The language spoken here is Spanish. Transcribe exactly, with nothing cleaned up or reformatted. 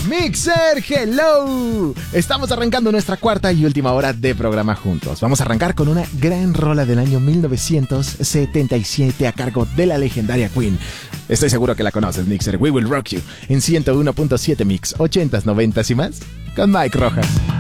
Mixer, hello. Estamos arrancando nuestra cuarta y última hora de programa juntos. Vamos a arrancar con una gran rola del año mil novecientos setenta y siete a cargo de la legendaria Queen. Estoy seguro que la conoces, Mixer. We Will Rock You en ciento uno punto siete Mix, ochentas, noventas y más, con Mike Rojas.